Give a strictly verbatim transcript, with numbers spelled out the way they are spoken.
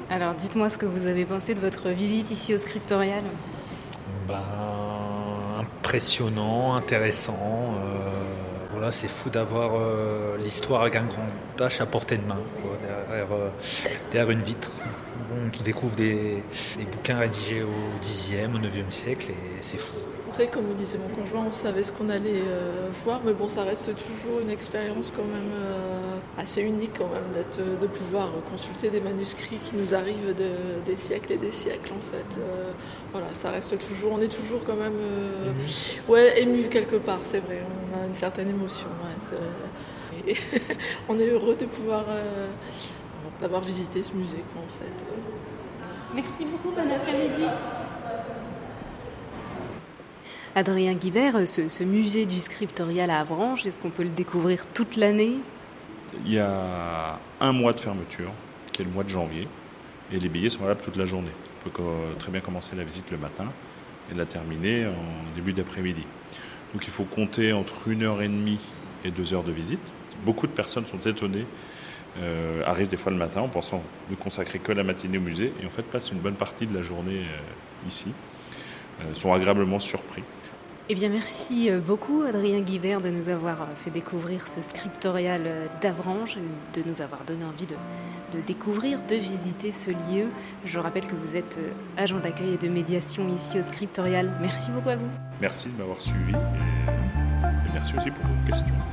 Alors dites-moi ce que vous avez pensé de votre visite ici au Scriptorial. Ben, impressionnant, intéressant. euh, voilà, c'est fou d'avoir euh, l'histoire avec un grand H à portée de main, quoi, derrière, euh, derrière une vitre. On découvre des, des bouquins rédigés au dixième, au neuvième siècle, et c'est fou. Après, comme me disait mon conjoint, on savait ce qu'on allait euh, voir, mais bon, ça reste toujours une expérience quand même euh, assez unique quand même d'être, de pouvoir consulter des manuscrits qui nous arrivent de, des siècles et des siècles en fait. Euh, voilà, ça reste toujours, on est toujours quand même euh, ouais, ému quelque part, c'est vrai, on a une certaine émotion. Ouais, c'est, et on est heureux de pouvoir euh, d'avoir visité ce musée quoi, en fait. Merci beaucoup, bon après-midi. Adrien Guibert, ce, ce musée du Scriptorial à Avranches, est-ce qu'on peut le découvrir toute l'année ? Il y a un mois de fermeture, qui est le mois de janvier, et les billets sont valables toute la journée. On peut très bien commencer la visite le matin et la terminer en début d'après-midi. Donc il faut compter entre une heure et demie et deux heures de visite. Beaucoup de personnes sont étonnées, euh, arrivent des fois le matin en pensant ne consacrer que la matinée au musée, et en fait passent une bonne partie de la journée euh, ici, euh, sont agréablement surpris. Eh bien, merci beaucoup, Adrien Guibert, de nous avoir fait découvrir ce Scriptorial d'Avranches, de nous avoir donné envie de, de découvrir, de visiter ce lieu. Je rappelle que vous êtes agent d'accueil et de médiation ici au Scriptorial. Merci beaucoup à vous. Merci de m'avoir suivi et, et merci aussi pour vos questions.